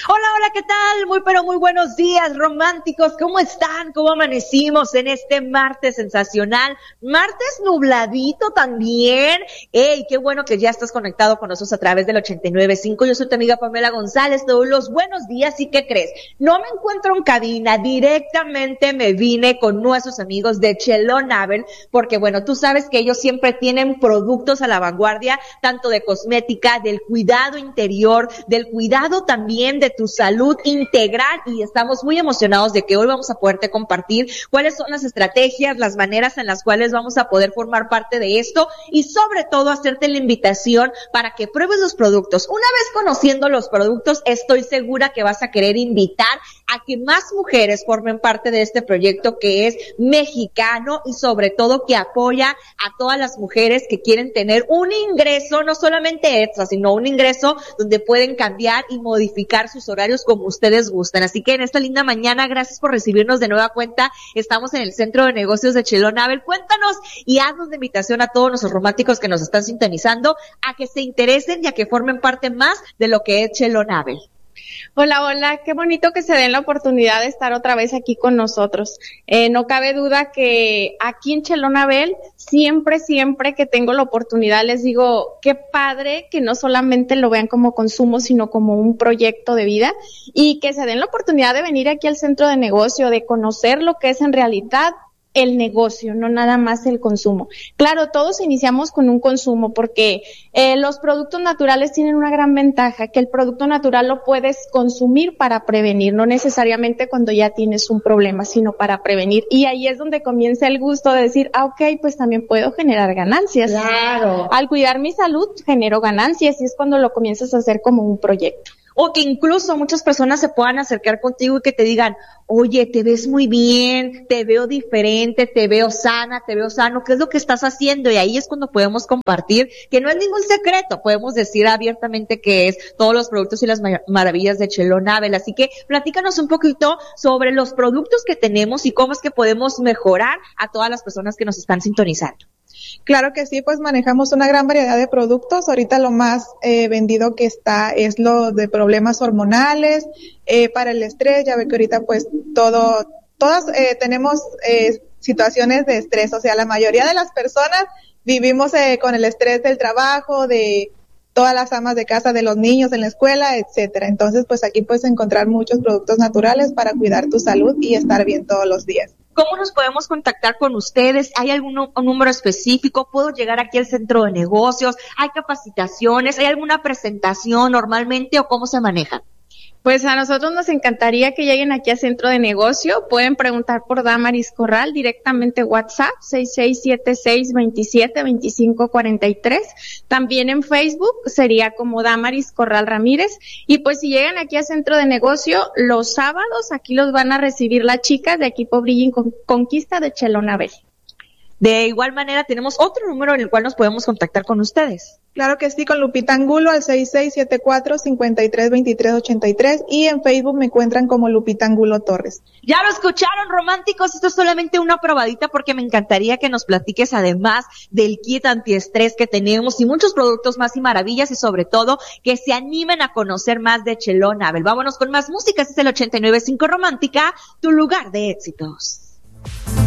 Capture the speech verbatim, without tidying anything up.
Hola, hola, ¿qué tal? Muy, pero muy buenos días, románticos. ¿Cómo están? ¿Cómo amanecimos en este martes sensacional? Martes nubladito también. ¡Ey, qué bueno que ya estás conectado con nosotros a través del ochenta y nueve punto cinco! Yo soy tu amiga Pamela González. Todos los buenos días. ¿Y qué crees? No me encuentro en cabina. Directamente me vine con nuestros amigos de Chelonabel, porque bueno, tú sabes que ellos siempre tienen productos a la vanguardia, tanto de cosmética, del cuidado interior, del cuidado también de tu salud integral, y estamos muy emocionados de que hoy vamos a poderte compartir cuáles son las estrategias, las maneras en las cuales vamos a poder formar parte de esto, y sobre todo hacerte la invitación para que pruebes los productos. Una vez conociendo los productos, estoy segura que vas a querer invitar a que más mujeres formen parte de este proyecto que es mexicano y sobre todo que apoya a todas las mujeres que quieren tener un ingreso, no solamente extra, sino un ingreso donde pueden cambiar y modificar sus horarios como ustedes gustan. Así que en esta linda mañana, gracias por recibirnos de nueva cuenta. Estamos en el Centro de Negocios de Chelonabel. Cuéntanos y haznos de invitación a todos nuestros románticos que nos están sintonizando a que se interesen y a que formen parte más de lo que es Chelonabel. Hola, hola, qué bonito que se den la oportunidad de estar otra vez aquí con nosotros. Eh, no cabe duda que aquí en Chelonabel, siempre, siempre que tengo la oportunidad, les digo, qué padre que no solamente lo vean como consumo, sino como un proyecto de vida, y que se den la oportunidad de venir aquí al centro de negocio, de conocer lo que es en realidad el negocio, no nada más el consumo. Claro, todos iniciamos con un consumo porque eh, los productos naturales tienen una gran ventaja, que el producto natural lo puedes consumir para prevenir, no necesariamente cuando ya tienes un problema, sino para prevenir. Y ahí es donde comienza el gusto de decir, ah, ok, pues también puedo generar ganancias. Claro. Al cuidar mi salud, genero ganancias y es cuando lo comienzas a hacer como un proyecto. O que incluso muchas personas se puedan acercar contigo y que te digan, oye, te ves muy bien, te veo diferente, te veo sana, te veo sano, ¿qué es lo que estás haciendo? Y ahí es cuando podemos compartir, que no es ningún secreto, podemos decir abiertamente que es todos los productos y las mar- maravillas de Chelonabel. Así que platícanos un poquito sobre los productos que tenemos y cómo es que podemos mejorar a todas las personas que nos están sintonizando. Claro que sí, pues manejamos una gran variedad de productos. Ahorita lo más eh, vendido que está es lo de problemas hormonales, eh, para el estrés. Ya ve que ahorita pues todo, todas eh, tenemos eh, situaciones de estrés. O sea, la mayoría de las personas vivimos eh, con el estrés del trabajo, de todas las amas de casa, de los niños en la escuela, etcétera. Entonces, pues aquí puedes encontrar muchos productos naturales para cuidar tu salud y estar bien todos los días. ¿Cómo nos podemos contactar con ustedes? ¿Hay algún un número específico? ¿Puedo llegar aquí al centro de negocios? ¿Hay capacitaciones? ¿Hay alguna presentación normalmente o cómo se manejan? Pues a nosotros nos encantaría que lleguen aquí al centro de negocio. Pueden preguntar por Damaris Corral directamente WhatsApp seis seis siete seis, veintisiete, veinticinco cuarenta y tres. También en Facebook sería como Damaris Corral Ramírez. Y pues si llegan aquí al centro de negocio, los sábados aquí los van a recibir las chicas de equipo Brilling Con- Conquista de Chelonabel. De igual manera, tenemos otro número en el cual nos podemos contactar con ustedes. Claro que sí, con Lupita Angulo al seis seis siete cuatro, cinco tres dos tres ocho tres, y en Facebook me encuentran como Lupita Angulo Torres. Ya lo escucharon, románticos, esto es solamente una probadita porque me encantaría que nos platiques además del kit antiestrés que tenemos y muchos productos más y maravillas, y sobre todo que se animen a conocer más de Chelonabel. Vámonos con más música, este es el ochenta y nueve punto cinco Romántica, tu lugar de éxitos.